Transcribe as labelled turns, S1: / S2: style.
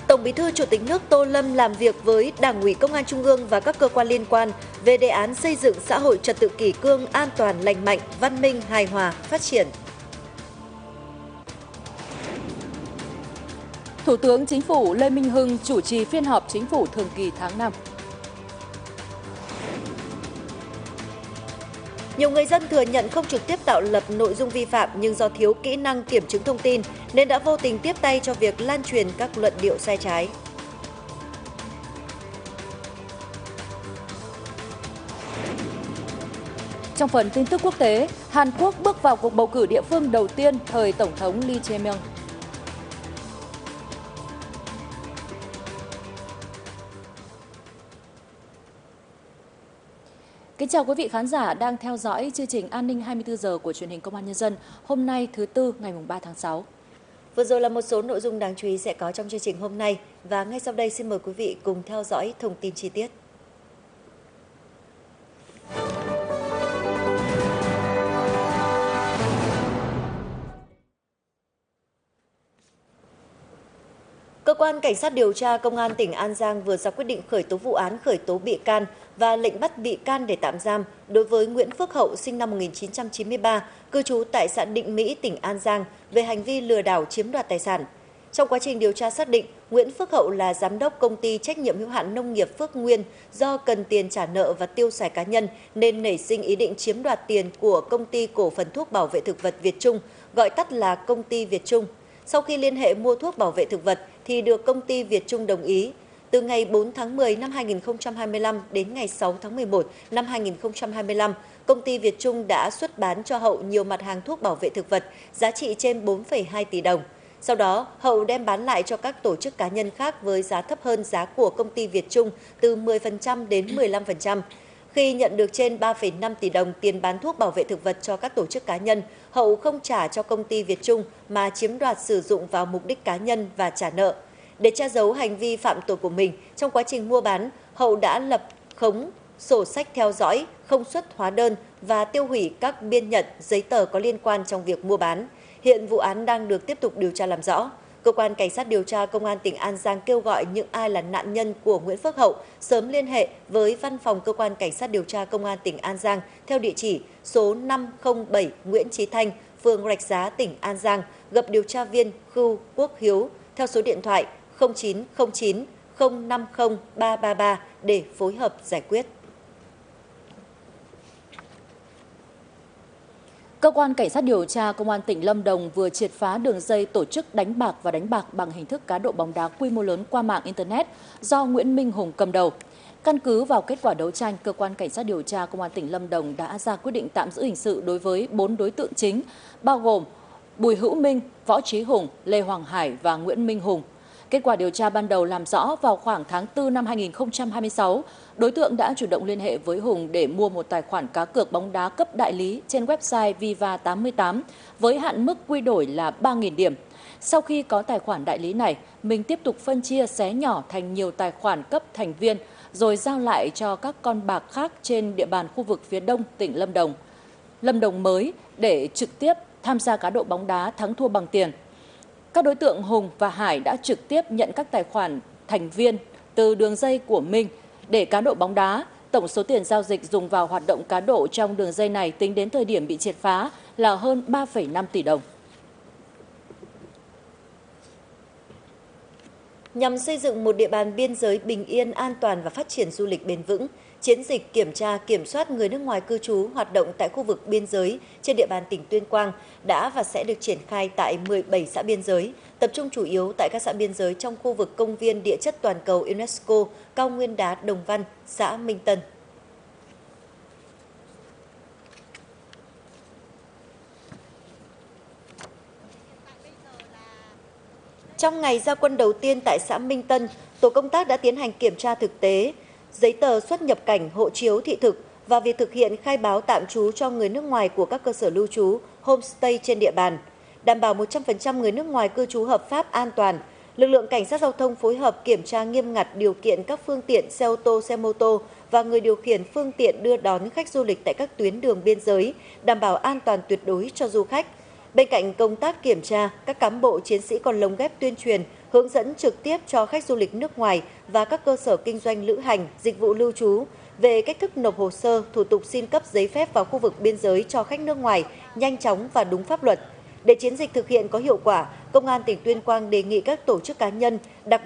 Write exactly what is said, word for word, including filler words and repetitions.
S1: Tổng Bí thư Chủ tịch nước Tô Lâm làm việc với Đảng ủy Công an Trung ương và các cơ quan liên quan về đề án xây dựng xã hội trật tự kỷ cương, an toàn, lành mạnh, văn minh, hài hòa, phát triển.
S2: Thủ tướng Chính phủ Lê Minh Hưng chủ trì phiên họp Chính phủ thường kỳ tháng năm.
S1: Nhiều người dân thừa nhận không trực tiếp tạo lập nội dung vi phạm nhưng do thiếu kỹ năng kiểm chứng thông tin nên đã vô tình tiếp tay cho việc lan truyền các luận điệu sai trái.
S2: Trong phần tin tức quốc tế, Hàn Quốc bước vào cuộc bầu cử địa phương đầu tiên thời Tổng thống Lee Jae-myung. Kính chào quý vị khán giả đang theo dõi chương trình An ninh hai mươi tư giờ của truyền hình Công an Nhân dân hôm nay thứ Tư ngày ba tháng sáu.
S1: Vừa rồi là một số nội dung đáng chú ý sẽ có trong chương trình hôm nay và ngay sau đây xin mời quý vị cùng theo dõi thông tin chi tiết. Cơ quan Cảnh sát điều tra Công an tỉnh An Giang vừa ra quyết định khởi tố vụ án khởi tố bị can và lệnh bắt bị can để tạm giam đối với Nguyễn Phước Hậu sinh năm một nghìn chín trăm chín mươi ba, cư trú tại xã Định Mỹ, tỉnh An Giang về hành vi lừa đảo chiếm đoạt tài sản. Trong quá trình điều tra xác định, Nguyễn Phước Hậu là giám đốc công ty trách nhiệm hữu hạn nông nghiệp Phước Nguyên, do cần tiền trả nợ và tiêu xài cá nhân nên nảy sinh ý định chiếm đoạt tiền của công ty cổ phần thuốc bảo vệ thực vật Việt Trung, gọi tắt là công ty Việt Trung. Sau khi liên hệ mua thuốc bảo vệ thực vật thì được công ty Việt Trung đồng ý. Từ ngày bốn tháng mười năm hai nghìn không trăm hai mươi lăm đến ngày sáu tháng mười một năm hai nghìn không trăm hai mươi lăm, công ty Việt Trung đã xuất bán cho Hậu nhiều mặt hàng thuốc bảo vệ thực vật giá trị trên bốn phẩy hai tỷ đồng. Sau đó, Hậu đem bán lại cho các tổ chức cá nhân khác với giá thấp hơn giá của công ty Việt Trung từ mười phần trăm đến mười lăm phần trăm. Khi nhận được trên ba phẩy năm tỷ đồng tiền bán thuốc bảo vệ thực vật cho các tổ chức cá nhân, Hậu không trả cho công ty Việt Trung mà chiếm đoạt sử dụng vào mục đích cá nhân và trả nợ. Để che giấu hành vi phạm tội của mình, trong quá trình mua bán, Hậu đã lập khống sổ sách theo dõi, không xuất hóa đơn và tiêu hủy các biên nhận, giấy tờ có liên quan trong việc mua bán. Hiện vụ án đang được tiếp tục điều tra làm rõ. Cơ quan Cảnh sát điều tra Công an tỉnh An Giang kêu gọi những ai là nạn nhân của Nguyễn Phước Hậu sớm liên hệ với Văn phòng Cơ quan Cảnh sát điều tra Công an tỉnh An Giang theo địa chỉ số năm không bảy Nguyễn Chí Thanh, phường Rạch Giá, tỉnh An Giang, gặp điều tra viên Khưu Quốc Hiếu theo số điện thoại không chín không chín không năm không ba ba ba để phối hợp giải quyết.
S2: Cơ quan Cảnh sát điều tra Công an tỉnh Lâm Đồng vừa triệt phá đường dây tổ chức đánh bạc và đánh bạc bằng hình thức cá độ bóng đá quy mô lớn qua mạng Internet do Nguyễn Minh Hùng cầm đầu. Căn cứ vào kết quả đấu tranh, Cơ quan Cảnh sát điều tra Công an tỉnh Lâm Đồng đã ra quyết định tạm giữ hình sự đối với bốn đối tượng chính, bao gồm Bùi Hữu Minh, Võ Trí Hùng, Lê Hoàng Hải và Nguyễn Minh Hùng. Kết quả điều tra ban đầu làm rõ vào khoảng tháng tư năm hai nghìn không trăm hai mươi sáu, đối tượng đã chủ động liên hệ với Hùng để mua một tài khoản cá cược bóng đá cấp đại lý trên website Viva tám mươi tám với hạn mức quy đổi là ba nghìn điểm. Sau khi có tài khoản đại lý này, mình tiếp tục phân chia xé nhỏ thành nhiều tài khoản cấp thành viên rồi giao lại cho các con bạc khác trên địa bàn khu vực phía đông tỉnh Lâm Đồng. Lâm Đồng mới để trực tiếp tham gia cá độ bóng đá thắng thua bằng tiền. Các đối tượng Hùng và Hải đã trực tiếp nhận các tài khoản thành viên từ đường dây của Minh để cá độ bóng đá. Tổng số tiền giao dịch dùng vào hoạt động cá độ trong đường dây này tính đến thời điểm bị triệt phá là hơn ba phẩy năm tỷ đồng.
S1: Nhằm xây dựng một địa bàn biên giới bình yên, an toàn và phát triển du lịch bền vững, chiến dịch kiểm tra kiểm soát người nước ngoài cư trú hoạt động tại khu vực biên giới trên địa bàn tỉnh Tuyên Quang đã và sẽ được triển khai tại mười bảy xã biên giới, tập trung chủ yếu tại các xã biên giới trong khu vực công viên địa chất toàn cầu UNESCO Cao Nguyên Đá Đồng Văn, xã Minh Tân. Trong ngày ra quân đầu tiên tại xã Minh Tân, tổ công tác đã tiến hành kiểm tra thực tế giấy tờ xuất nhập cảnh, hộ chiếu thị thực và việc thực hiện khai báo tạm trú cho người nước ngoài của các cơ sở lưu trú, homestay trên địa bàn. Đảm bảo một trăm phần trăm người nước ngoài cư trú hợp pháp, an toàn, lực lượng cảnh sát giao thông phối hợp kiểm tra nghiêm ngặt điều kiện các phương tiện xe ô tô, xe mô tô và người điều khiển phương tiện đưa đón khách du lịch tại các tuyến đường biên giới, đảm bảo an toàn tuyệt đối cho du khách. Bên cạnh công tác kiểm tra, các cán bộ chiến sĩ còn lồng ghép tuyên truyền, hướng dẫn trực tiếp cho khách du lịch nước ngoài và các cơ sở kinh doanh lữ hành, dịch vụ lưu trú về cách thức nộp hồ sơ, thủ tục xin cấp giấy phép vào khu vực biên giới cho khách nước ngoài nhanh chóng và đúng pháp luật. Để chiến dịch thực hiện có hiệu quả, Công an tỉnh Tuyên Quang đề nghị các tổ chức cá nhân, đặc